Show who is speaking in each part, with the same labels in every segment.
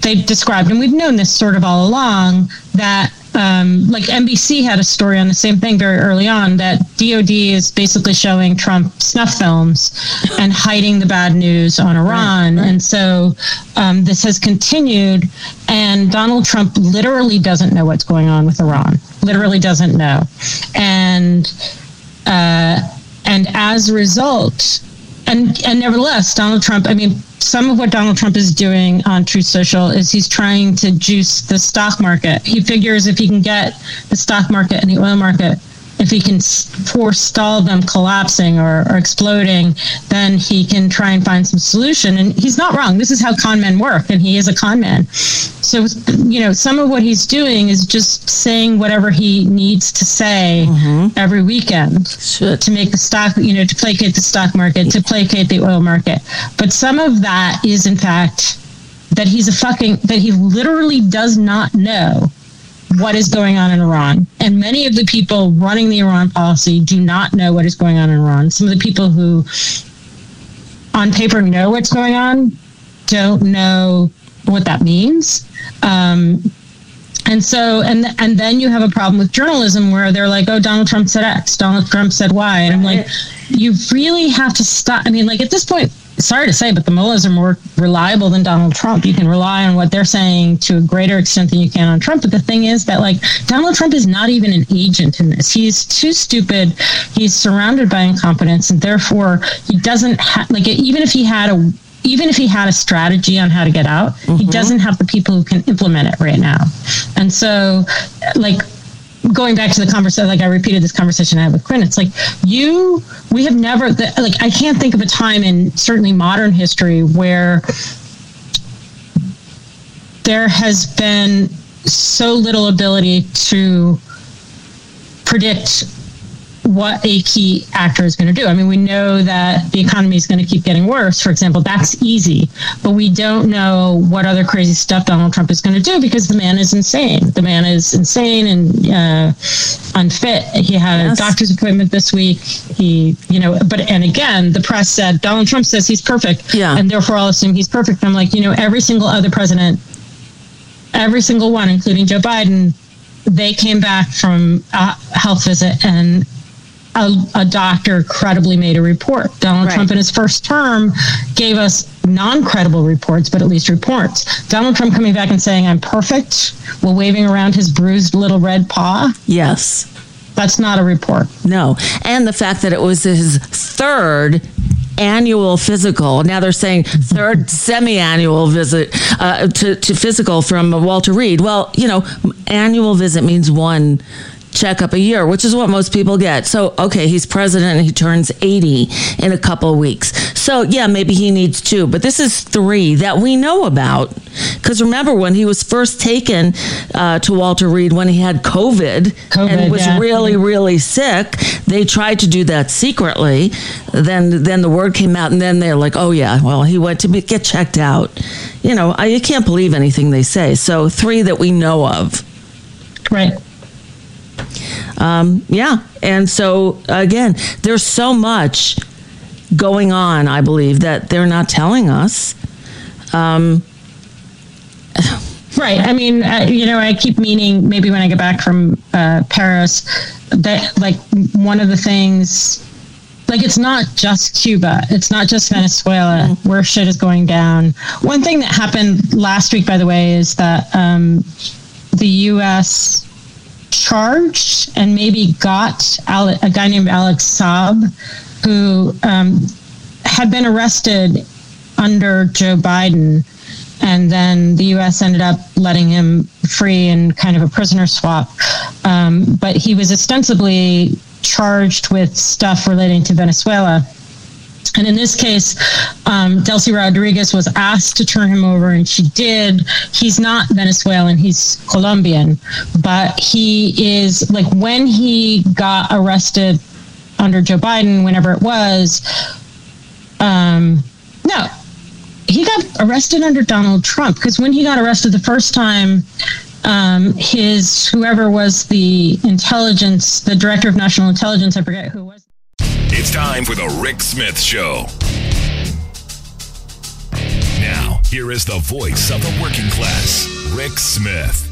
Speaker 1: they described, and we've known this sort of all along, that like NBC had a story on the same thing very early on, that DOD is basically showing Trump snuff films and hiding the bad news on Iran. Right. And so this has continued, and Donald Trump literally doesn't know what's going on with Iran, literally doesn't know. And as a result, and nevertheless, Donald Trump, I mean, some of what Donald Trump is doing on Truth Social is he's trying to juice the stock market. He figures if he can get the stock market and the oil market, if he can forestall them collapsing or exploding, then he can try and find some solution. And he's not wrong. This is how con men work, and he is a con man. So, some of what he's doing is just saying whatever he needs to say every weekend to make the stock, to placate the stock market, to placate the oil market. But some of that is, in fact, that he literally does not know what is going on in Iran. And many of the people running the Iran policy do not know what is going on in Iran. Some of the people who on paper know what's going on don't know what that means. And then you have a problem with journalism where they're like, oh, Donald Trump said X, Donald Trump said Y. And I'm like, you really have to stop. I mean, like, at this point, sorry to say, but the mullahs are more reliable than Donald Trump. You can rely on what they're saying to a greater extent than you can on Trump. But the thing is that, like, Donald Trump is not even an agent in this. He's too stupid. He's surrounded by incompetence, and therefore he doesn't have, like, even if he had a strategy on how to get out, he doesn't have the people who can implement it right now. And so, like, going back to the conversation, like I repeated this conversation I had with Quinn, it's like we have never, I can't think of a time in certainly modern history where there has been so little ability to predict what a key actor is going to do. I mean, we know that the economy is going to keep getting worse, for example. That's easy. But we don't know what other crazy stuff Donald Trump is going to do because the man is insane. The man is insane and unfit. He had a doctor's appointment this week. And again, the press said, Donald Trump says he's perfect. Yeah. And therefore I'll assume he's perfect. I'm like, every single other president, every single one, including Joe Biden, they came back from a health visit and a doctor credibly made a report. Donald Trump in his first term gave us non-credible reports, but at least reports. Donald Trump coming back and saying, I'm perfect, while waving around his bruised little red paw.
Speaker 2: Yes.
Speaker 1: That's not a report.
Speaker 2: No. And the fact that it was his third annual physical. Now they're saying third semi-annual visit to physical from Walter Reed. Well, annual visit means one checkup a year, which is what most people get. So, okay, he's president and he turns 80 in a couple of weeks. So, yeah, maybe he needs 2, but this is 3 that we know about. Because remember when he was first taken to Walter Reed when he had COVID and was really, really sick, they tried to do that secretly. Then the word came out and then they're like, oh, yeah, well, he went to get checked out. You can't believe anything they say. So 3 that we know of.
Speaker 1: Right.
Speaker 2: And so, again, there's so much going on, I believe, that they're not telling us.
Speaker 1: Right. I mean, I keep meaning maybe when I get back from Paris that, like, one of the things, like, it's not just Cuba. It's not just Venezuela where shit is going down. One thing that happened last week, by the way, is that the U.S. charged and maybe got a guy named Alex Saab, who had been arrested under Joe Biden, and then the U.S. ended up letting him free in kind of a prisoner swap. But he was ostensibly charged with stuff relating to Venezuela. And in this case, Delcy Rodriguez was asked to turn him over, and she did. He's not Venezuelan, he's Colombian. But he is, like, when he got arrested under Joe Biden, whenever it was, no, he got arrested under Donald Trump. Because when he got arrested the first time, whoever was the director of national intelligence, I forget who it was.
Speaker 3: It's time for the Rick Smith Show. Now, Here is the voice of the working class, Rick Smith.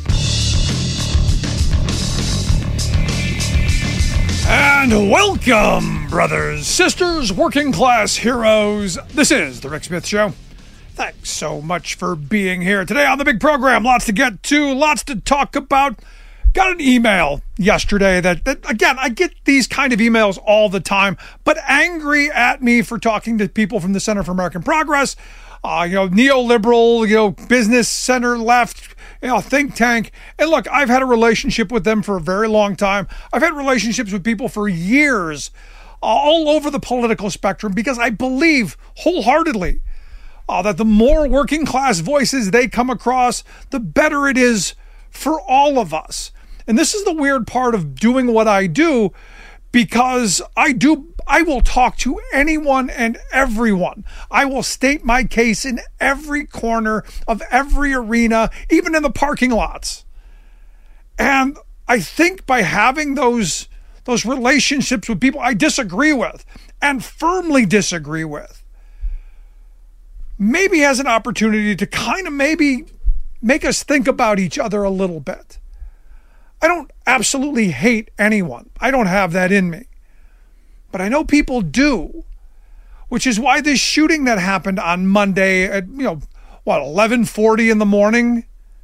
Speaker 4: And welcome, brothers, sisters, working class heroes. This is the Rick Smith Show. Thanks so much for being here today on the big program. Lots to get to, lots to talk about. Got an email yesterday that again, I get these kind of emails all the time, but angry at me for talking to people from the Center for American Progress, neoliberal, business center left, think tank. And look, I've had a relationship with them for a very long time. I've had relationships with people for years, all over the political spectrum, because I believe wholeheartedly that the more working class voices they come across, the better it is for all of us. And this is the weird part of doing what I do, because I will talk to anyone and everyone. I will state my case in every corner of every arena, even in the parking lots. And I think by having those relationships with people I disagree with and firmly disagree with, maybe has an opportunity to kind of maybe make us think about each other a little bit. I don't absolutely hate anyone. I don't have that in me. But I know people do, which is why this shooting that happened on Monday at, 11:40 in the morning,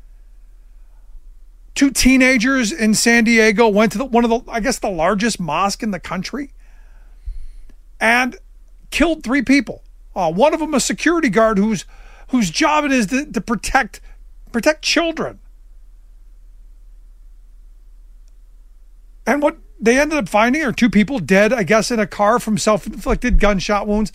Speaker 4: 2 teenagers in San Diego went to one of the largest mosque in the country and killed 3 people. One of them a security guard whose job it is to protect children. And what they ended up finding are 2 people dead, I guess, in a car from self-inflicted gunshot wounds.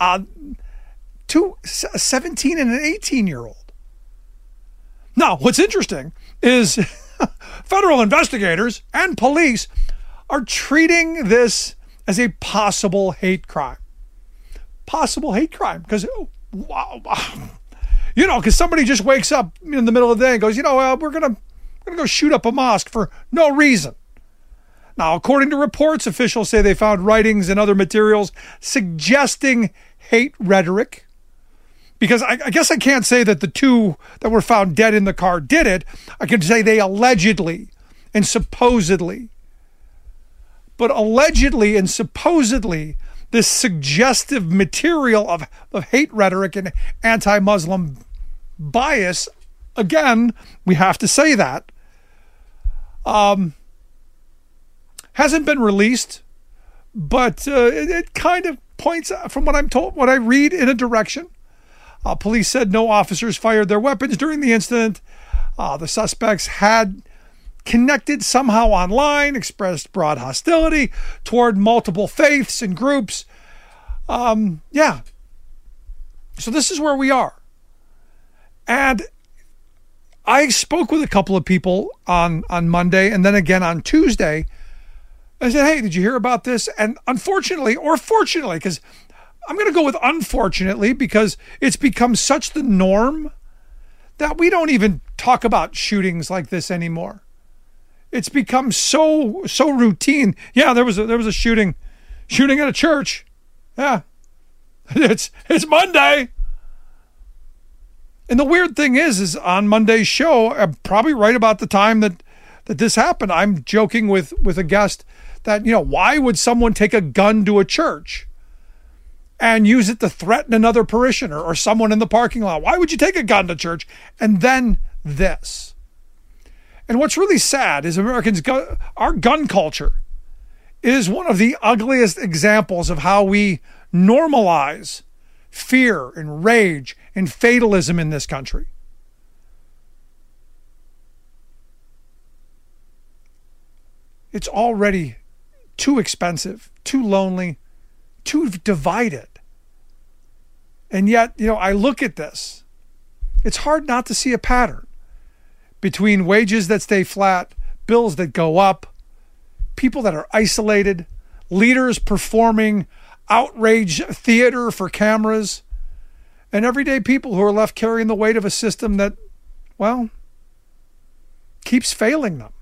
Speaker 4: 2, a 17 and an 18-year-old. Now, what's interesting is federal investigators and police are treating this as a possible hate crime. Possible hate crime, because because somebody just wakes up in the middle of the day and goes, we're gonna go shoot up a mosque for no reason. Now, according to reports, officials say they found writings and other materials suggesting hate rhetoric. Because I guess I can't say that the 2 that were found dead in the car did it. I can say they allegedly and supposedly. But allegedly and supposedly, this suggestive material of hate rhetoric and anti-Muslim bias, again, we have to say that, hasn't been released, but it kind of points, from what I'm told, what I read, in a direction. Police said no officers fired their weapons during the incident. The suspects had connected somehow online, expressed broad hostility toward multiple faiths and groups. So this is where we are. And I spoke with a couple of people on Monday and then again on Tuesday. I said, hey, did you hear about this? And unfortunately, or fortunately, because I'm going to go with unfortunately, because it's become such the norm that we don't even talk about shootings like this anymore. It's become so routine. Yeah, there was a shooting at a church. Yeah, it's Monday. And the weird thing is on Monday's show, probably right about the time that this happened, I'm joking with a guest that, why would someone take a gun to a church and use it to threaten another parishioner or someone in the parking lot? Why would you take a gun to church? And then this. And what's really sad is Americans, our gun culture is one of the ugliest examples of how we normalize fear and rage and fatalism in this country. It's already too expensive, too lonely, too divided. And yet, I look at this. It's hard not to see a pattern between wages that stay flat, bills that go up, people that are isolated, leaders performing outrage theater for cameras, and everyday people who are left carrying the weight of a system that, keeps failing them.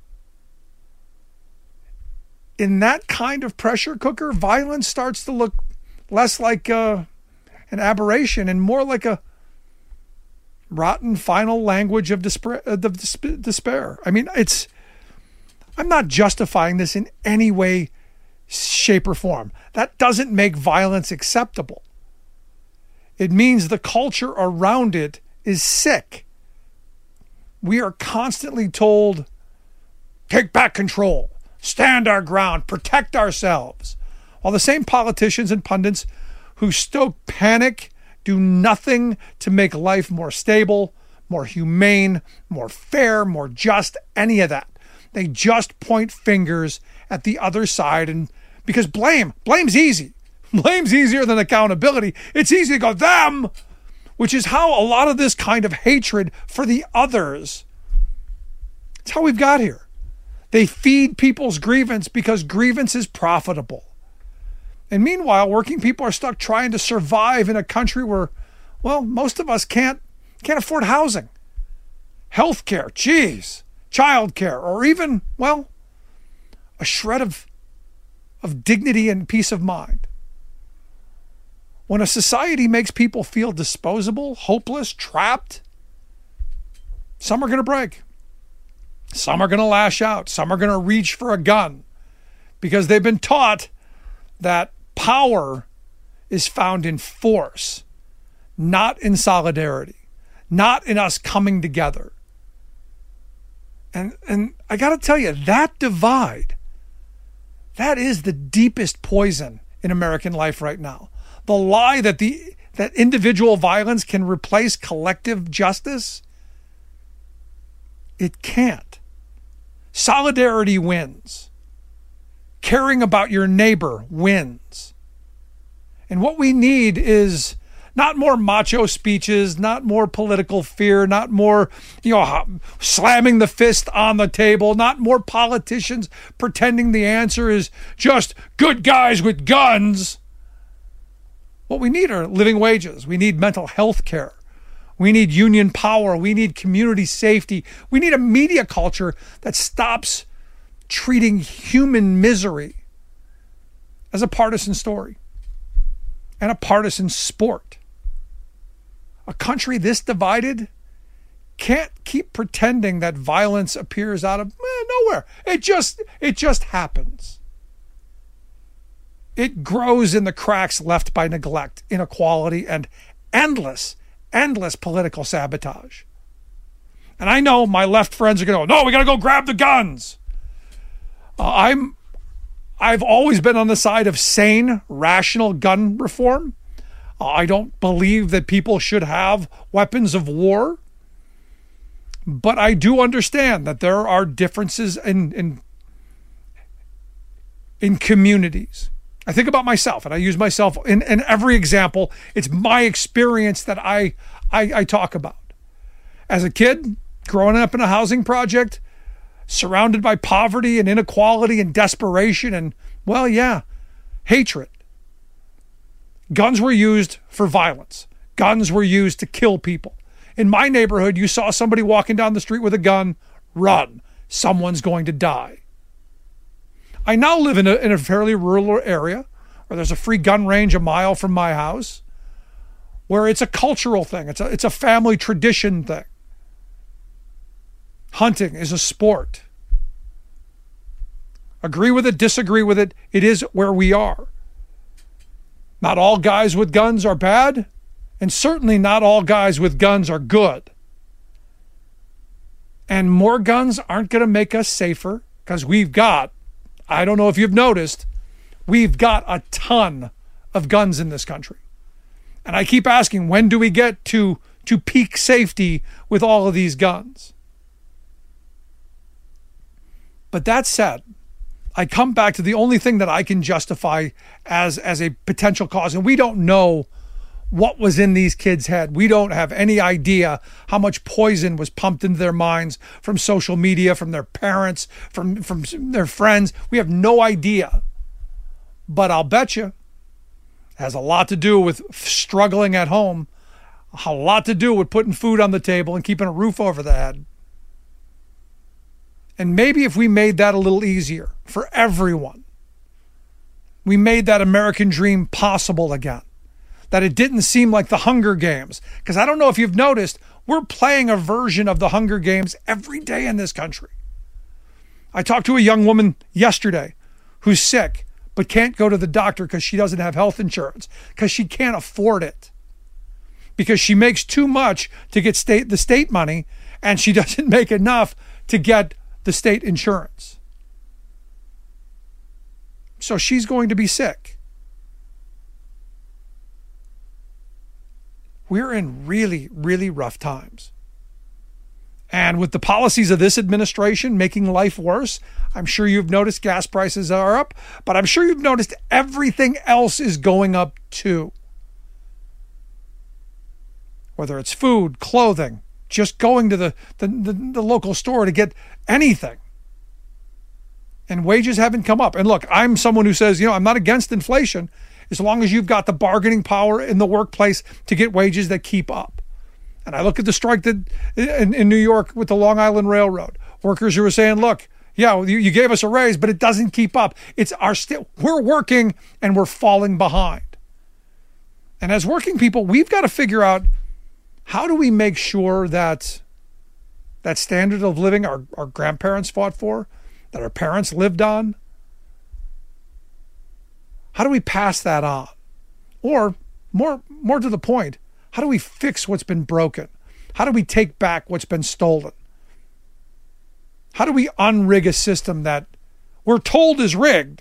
Speaker 4: In that kind of pressure cooker, violence starts to look less like an aberration and more like a rotten final language of despair. I mean, I'm not justifying this in any way, shape, or form. That doesn't make violence acceptable. It means the culture around it is sick. We are constantly told, take back control, stand our ground, protect ourselves. While the same politicians and pundits who stoke panic do nothing to make life more stable, more humane, more fair, more just, any of that. They just point fingers at the other side, and because blame's easy. Blame's easier than accountability. It's easy to go them, which is how a lot of this kind of hatred for the others, it's how we've got here. They feed people's grievance because grievance is profitable. And meanwhile, working people are stuck trying to survive in a country where, well, most of us can't afford housing, healthcare, childcare, or even, well, a shred of dignity and peace of mind. When a society makes people feel disposable, hopeless, trapped, some are going to break. Some are going to lash out. Some are going to reach for a gun because they've been taught that power is found in force, not in solidarity, not in us coming together. And I got to tell you, that divide, that is the deepest poison in American life right now. The lie that that individual violence can replace collective justice, it can't. Solidarity wins. Caring about your neighbor wins. And what we need is not more macho speeches, not more political fear, not more, slamming the fist on the table, not more politicians pretending the answer is just good guys with guns. What we need are living wages. We need mental health care. We need union power. We need community safety. We need a media culture that stops treating human misery as a partisan story and a partisan sport. A country this divided can't keep pretending that violence appears out of nowhere. It just happens. It grows in the cracks left by neglect, inequality, and endless political sabotage. And I know my left friends are going to go, no, we got to go grab the guns. I've always been on the side of sane, rational gun reform. I don't believe that people should have weapons of war. But I do understand that there are differences in communities. I think about myself, and I use myself in every example. It's my experience that I talk about. As a kid, growing up in a housing project, surrounded by poverty and inequality and desperation and, hatred. Guns were used for violence. Guns were used to kill people. In my neighborhood, you saw somebody walking down the street with a gun, run. Someone's going to die. I now live in a fairly rural area where there's a free gun range a mile from my house, where it's a cultural thing. It's a family tradition thing. Hunting is a sport. Agree with it, disagree with it, it is where we are. Not all guys with guns are bad, and certainly not all guys with guns are good. And more guns aren't going to make us safer because we've got, I don't know if you've noticed, we've got a ton of guns in this country. And I keep asking, when do we get to peak safety with all of these guns? But that said, I come back to the only thing that I can justify as a potential cause. And we don't know what was in these kids' head. We don't have any idea how much poison was pumped into their minds from social media, from their parents, from their friends. We have no idea. But I'll bet you it has a lot to do with struggling at home, a lot to do with putting food on the table and keeping a roof over the head. And maybe if we made that a little easier for everyone, we made that American dream possible again, that it didn't seem like the Hunger Games. Because I don't know if you've noticed, We're playing a version of the Hunger Games every day in this country. I talked to a young woman yesterday who's sick but can't go to the doctor because she doesn't have health insurance, because she can't afford it, because she makes too much to get the state money and she doesn't make enough to get the state insurance. So she's going to be sick. We're in really, really rough times. And with the policies of this administration making life worse, I'm sure you've noticed gas prices are up, but I'm sure you've noticed everything else is going up too. Whether it's food, clothing, just going to the local store to get anything. And wages haven't come up. And look, I'm someone who says, I'm not against inflation as long as you've got the bargaining power in the workplace to get wages that keep up. And I look at the strike that in New York with the Long Island Railroad. Workers who are saying, look, you gave us a raise, but it doesn't keep up. We're working and we're falling behind. And as working people, we've got to figure out, how do we make sure that that standard of living our grandparents fought for, that our parents lived on, how do we pass that on? Or more to the point, how do we fix what's been broken? How do we take back what's been stolen? How do we unrig a system that we're told is rigged,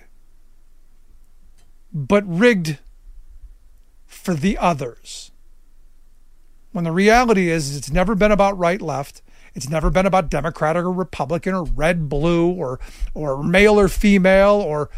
Speaker 4: but rigged for the others? When the reality is it's never been about right-left. It's never been about Democratic or Republican or red-blue or male or female or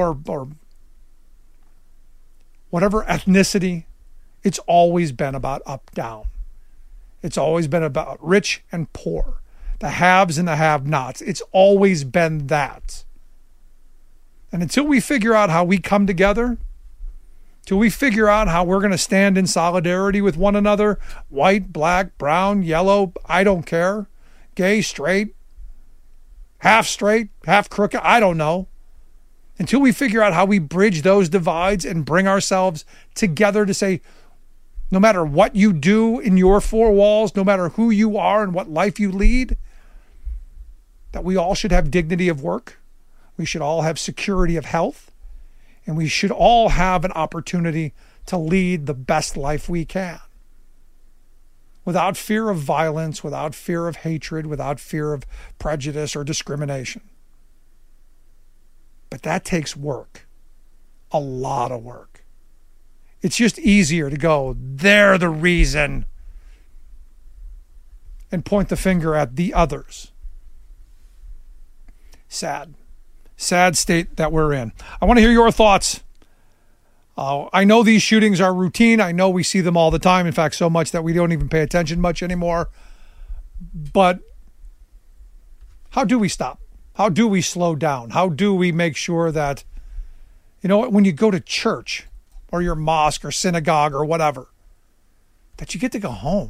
Speaker 4: whatever ethnicity. It's always been about up-down. It's always been about rich and poor, the haves and the have-nots. It's always been that. And until we figure out how we come together, till we figure out how we're going to stand in solidarity with one another, white, black, brown, yellow, I don't care, gay, straight, half crooked, I don't know. Until we figure out how we bridge those divides and bring ourselves together to say, no matter what you do in your four walls, no matter who you are and what life you lead, that we all should have dignity of work, we should all have security of health, and we should all have an opportunity to lead the best life we can. Without fear of violence, without fear of hatred, without fear of prejudice or discrimination. But that takes work. A lot of work. It's just easier to go, they're the reason, and point the finger at the others. Sad state that we're in. I want to hear your thoughts. I know these shootings are routine. I know we see them all the time. In fact, so much that we don't even pay attention much anymore. But how do we stop? How do we slow down? How do we make sure that, when you go to church or your mosque or synagogue or whatever, that you get to go home?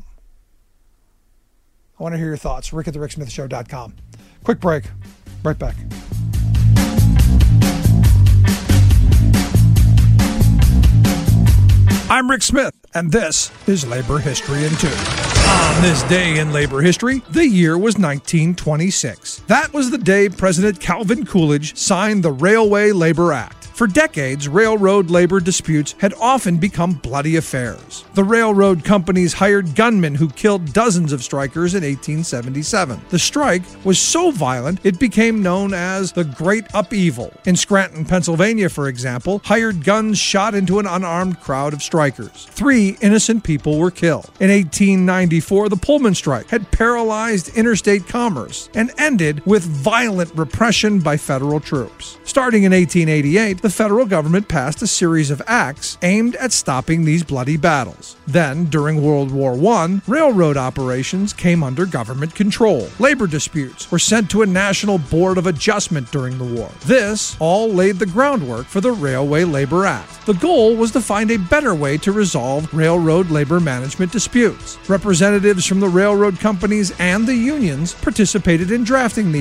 Speaker 4: I want to hear your thoughts. Rick at thericksmithshow.com. Quick break. Right back. I'm Rick Smith, and this is Labor History in 2. On this day in labor history, the year was 1926. That was the day President Calvin Coolidge signed the Railway Labor Act. For decades, railroad labor disputes had often become bloody affairs. The railroad companies hired gunmen who killed dozens of strikers in 1877. The strike was so violent, it became known as the Great Upheaval. In Scranton, Pennsylvania, for example, hired guns shot into an unarmed crowd of strikers. 3 innocent people were killed. In 1894, the Pullman strike had paralyzed interstate commerce and ended with violent repression by federal troops. Starting in 1888, the federal government passed a series of acts aimed at stopping these bloody battles. Then, during World War I, railroad operations came under government control. Labor disputes were sent to a national board of adjustment during the war. This all laid the groundwork for the Railway Labor Act. The goal was to find a better way to resolve railroad labor management disputes. Representatives from the railroad companies and the unions participated in drafting the act.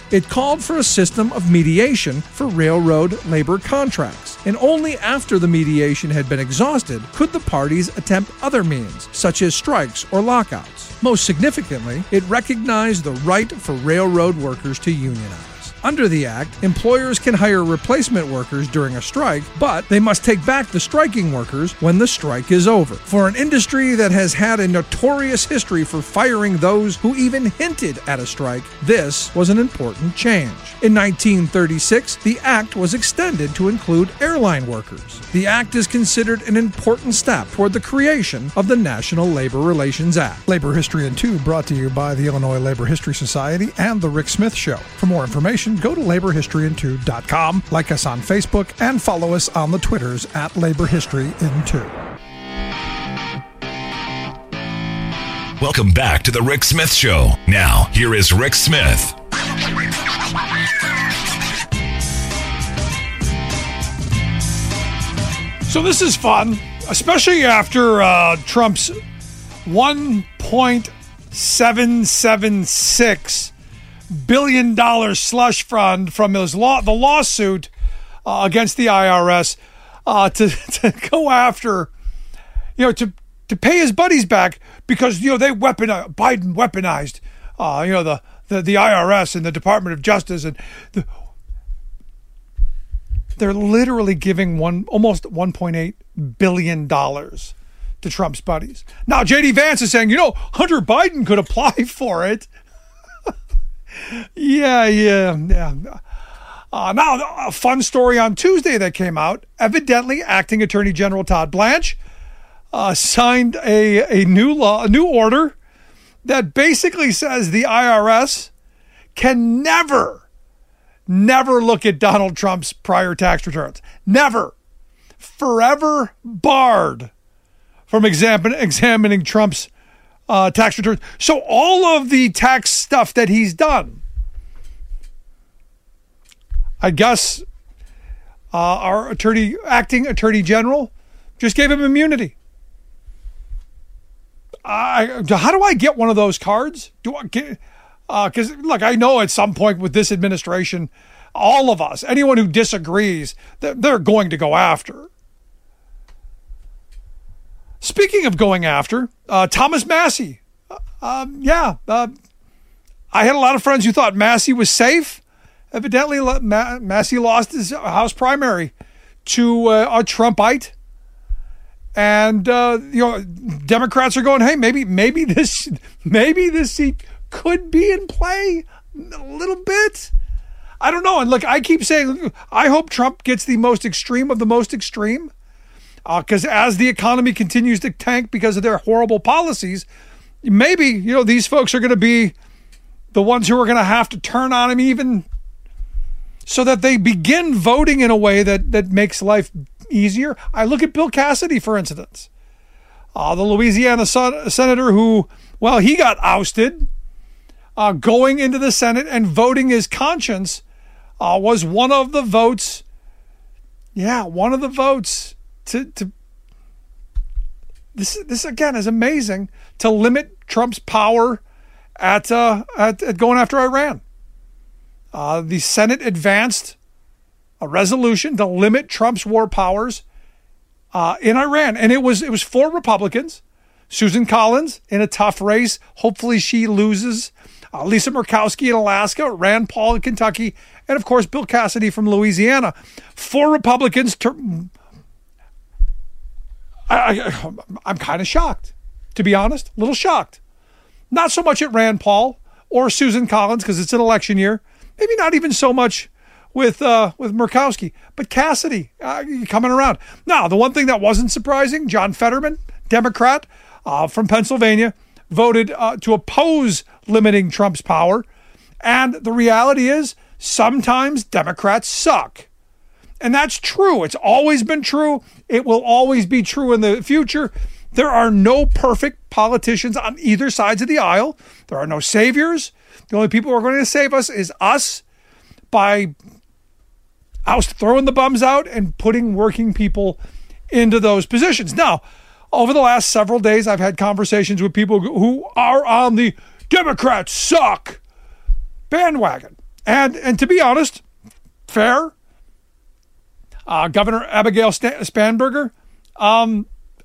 Speaker 5: It called for a system of mediation for railroad labor contracts, and only after the mediation had been exhausted could the parties attempt other means, such as strikes or lockouts. Most significantly, it recognized the right for railroad workers to unionize. Under the Act, employers can hire replacement workers during a strike, but they must take back the striking workers when the strike is over. For an industry that has had a notorious history for firing those who even hinted at a strike, this was an important change. In 1936, the Act was extended to include airline workers. The Act is considered an important step toward the creation of the National Labor Relations Act.
Speaker 4: Labor History in 2 brought to you by the Illinois Labor History Society and The Rick Smith Show. For more information, go to laborhistoryin2.com, like us on Facebook, and follow us on the Twitters at Labor History in 2.
Speaker 3: Welcome back to The Rick Smith Show. Now, here is Rick Smith.
Speaker 4: So this is fun, especially after Trump's $1.776 billion slush fund from his the lawsuit against the IRS to go after, to pay his buddies back because Biden weaponized the IRS and the Department of Justice, and they're literally giving almost $1.8 billion to Trump's buddies. Now J.D. Vance is saying, Hunter Biden could apply for it. Yeah. Now, a fun story on Tuesday that came out. Evidently, Acting Attorney General Todd Blanche signed a new order that basically says the IRS can never look at Donald Trump's prior tax returns. Never. Forever barred from examining Trump's tax returns. So all of the tax stuff that he's done, I guess our acting attorney general just gave him immunity. How do I get one of those cards? Because look, I know at some point with this administration, all of us, anyone who disagrees, they're going to go after. Speaking of going after, Thomas Massie. I had a lot of friends who thought Massie was safe. Evidently, Massie lost his House primary to a Trumpite. And, Democrats are going, hey, maybe this seat could be in play a little bit. I don't know. And look, I keep saying, I hope Trump gets the most extreme of the most extreme. Because as the economy continues to tank because of their horrible policies, maybe, these folks are going to be the ones who are going to have to turn on him even so that they begin voting in a way that makes life easier. I look at Bill Cassidy, for instance, the Louisiana senator who, he got ousted going into the Senate and voting his conscience was one of the votes. Yeah, one of the votes. To this again is amazing, to limit Trump's power at going after Iran. The Senate advanced a resolution to limit Trump's war powers in Iran, and it was 4 Republicans. Susan Collins in a tough race. Hopefully she loses. Lisa Murkowski in Alaska, Rand Paul in Kentucky, and of course Bill Cassidy from Louisiana. 4 Republicans. I'm kind of shocked, to be honest, a little shocked. Not so much at Rand Paul or Susan Collins because it's an election year. Maybe not even so much with Murkowski, but Cassidy coming around. Now, the one thing that wasn't surprising, John Fetterman, Democrat from Pennsylvania, voted to oppose limiting Trump's power. And the reality is sometimes Democrats suck. And that's true. It's always been true. It will always be true in the future. There are no perfect politicians on either sides of the aisle. There are no saviors. The only people who are going to save us is us by throwing the bums out and putting working people into those positions. Now, over the last several days, I've had conversations with people who are on the Democrats suck bandwagon. And to be honest, fair. Governor Abigail Spanberger, on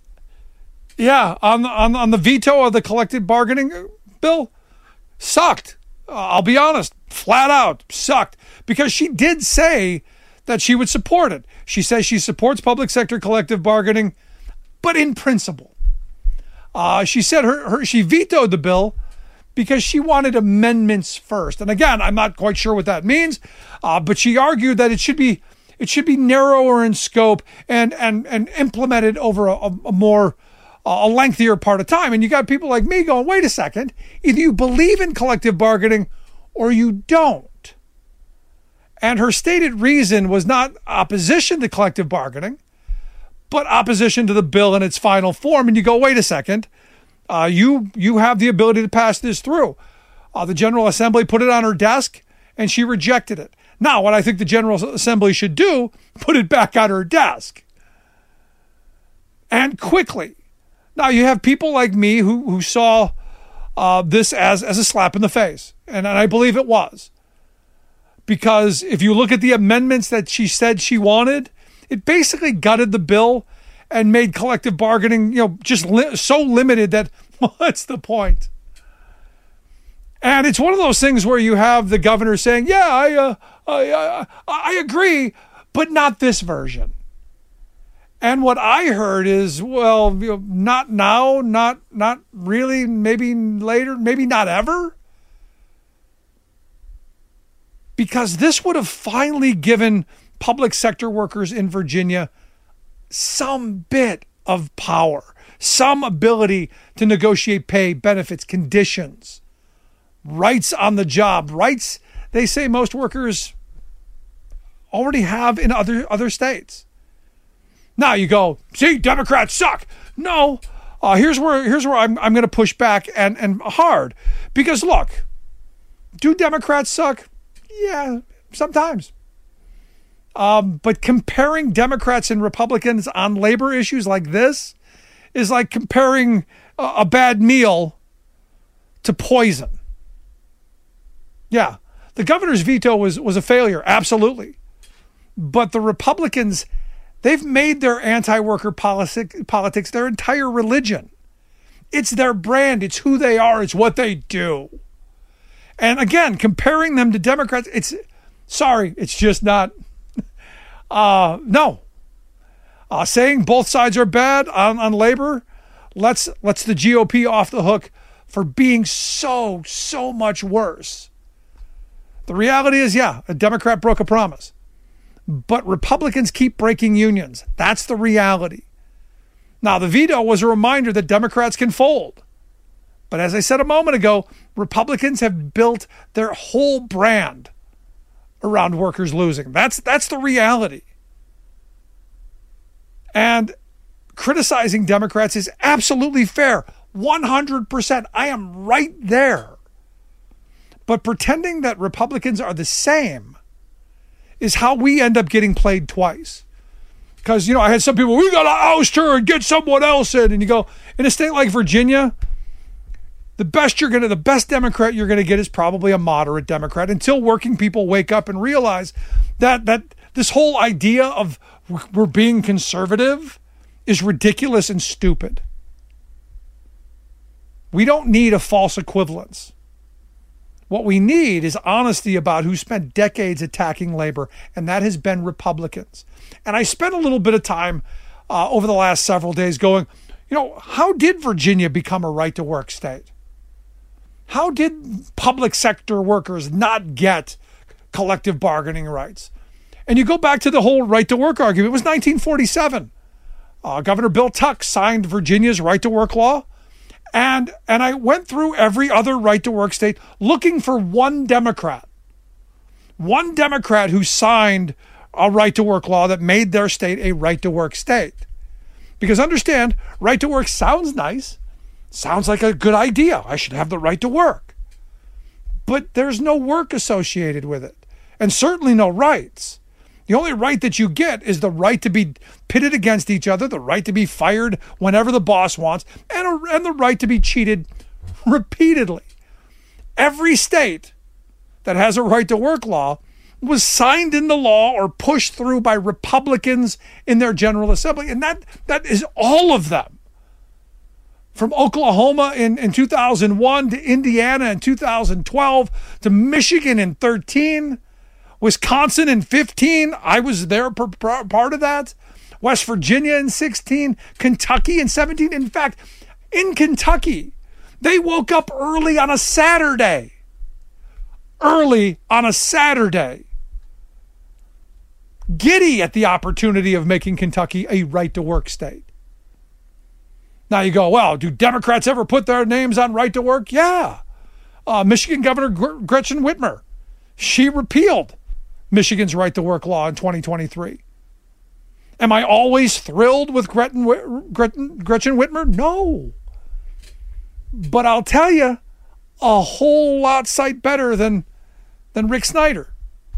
Speaker 4: the veto of the collective bargaining bill, sucked. I'll be honest, flat out sucked, because she did say that she would support it. She says she supports public sector collective bargaining, but in principle. She said she vetoed the bill because she wanted amendments first. And again, I'm not quite sure what that means, but she argued that it should be narrower in scope and implemented over a lengthier part of time. And you got people like me going, wait a second, either you believe in collective bargaining or you don't. And her stated reason was not opposition to collective bargaining, but opposition to the bill in its final form. And you go, wait a second, you have the ability to pass this through. The General Assembly put it on her desk and she rejected it. Now, what I think the General Assembly should do, put it back on her desk. And quickly. Now, you have people like me who saw this as a slap in the face. And I believe it was. Because if you look at the amendments that she said she wanted, it basically gutted the bill and made collective bargaining, just so limited that what's the point? And it's one of those things where you have the governor saying, yeah, I agree, but not this version. And what I heard is, well, not now, not really, maybe later, maybe not ever. Because this would have finally given public sector workers in Virginia some bit of power, some ability to negotiate pay, benefits, conditions, rights on the job, rights they say most workers already have in other states. Now you go, see, Democrats suck. No, here's where I'm going to push back and hard, because look, do Democrats suck? Yeah, sometimes. But comparing Democrats and Republicans on labor issues like this is like comparing a bad meal to poison. Yeah, the governor's veto was a failure, absolutely. But the Republicans, they've made their anti-worker politics their entire religion. It's their brand. It's who they are. It's what they do. And again, comparing them to Democrats, it's just not. No. Saying both sides are bad on labor lets the GOP off the hook for being so much worse. The reality is, yeah, a Democrat broke a promise. But Republicans keep breaking unions. That's the reality. Now, the veto was a reminder that Democrats can fold. But as I said a moment ago, Republicans have built their whole brand around workers losing. That's the reality. And criticizing Democrats is absolutely fair. 100%. I am right there. But pretending that Republicans are the same is how we end up getting played twice. Because, I had some people, we got to oust her and get someone else in. And you go, in a state like Virginia, the best Democrat you're going to get is probably a moderate Democrat, until working people wake up and realize that this whole idea of we're being conservative is ridiculous and stupid. We don't need a false equivalence. What we need is honesty about who spent decades attacking labor, and that has been Republicans. And I spent a little bit of time over the last several days going, how did Virginia become a right-to-work state? How did public sector workers not get collective bargaining rights? And you go back to the whole right-to-work argument. It was 1947. Governor Bill Tuck signed Virginia's right-to-work law. And I went through every other right-to-work state looking for one Democrat who signed a right-to-work law that made their state a right-to-work state. Because understand, right-to-work sounds nice. Sounds like a good idea. I should have the right to work. But there's no work associated with it. And certainly no rights. The only right that you get is the right to be pitted against each other, the right to be fired whenever the boss wants, and the right to be cheated repeatedly. Every state that has a right to work law was signed into law or pushed through by Republicans in their General Assembly. And that is all of them. From Oklahoma in 2001 to Indiana in 2012 to Michigan in 13, Wisconsin in 15. I was there part of that. West Virginia in 16, Kentucky in 17. In fact, in Kentucky, they woke up early on a Saturday. Giddy at the opportunity of making Kentucky a right-to-work state. Now you go, well, do Democrats ever put their names on right to work? Yeah. Michigan Governor Gretchen Whitmer, she repealed Michigan's right to work law in 2023. Am I always thrilled with Gretchen Whitmer? No. But I'll tell you, a whole lot sight better than Rick Snyder.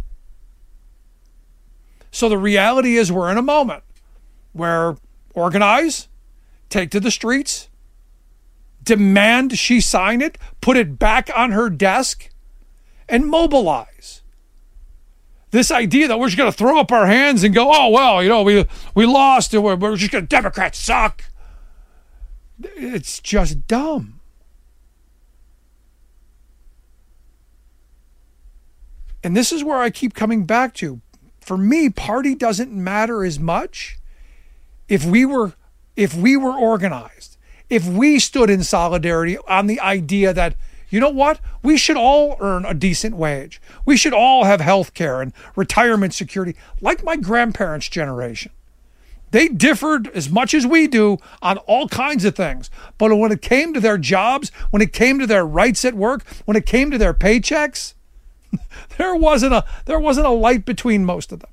Speaker 4: So the reality is we're in a moment where organize, take to the streets, demand she sign it, put it back on her desk, and mobilize. This idea that we're just going to throw up our hands and go, oh, well, we lost, and we're just going to, Democrats suck. It's just dumb. And this is where I keep coming back to. For me, party doesn't matter as much if we were organized, if we stood in solidarity on the idea that, you know what, we should all earn a decent wage. We should all have health care and retirement security, like my grandparents' generation. They differed as much as we do on all kinds of things. But when it came to their jobs, when it came to their rights at work, when it came to their paychecks, there wasn't a light between most of them.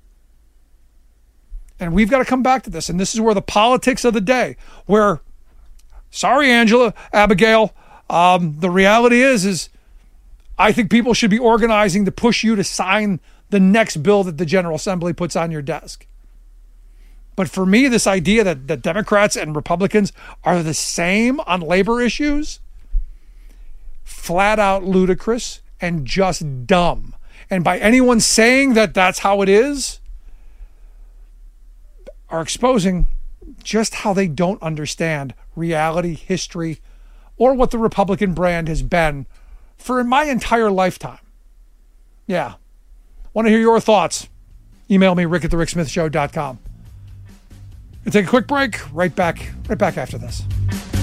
Speaker 4: And we've got to come back to this. And this is where the politics of the day, where, sorry, Abigail, the reality is I think people should be organizing to push you to sign the next bill that the General Assembly puts on your desk. But for me, this idea that Democrats and Republicans are the same on labor issues, flat out ludicrous and just dumb. And by anyone saying that that's how it is, are exposing just how they don't understand reality, history, or what the Republican brand has been for my entire lifetime. Yeah. Want to hear your thoughts? Email me, rick@thericksmithshow.com. We'll take a quick break. Right back after this.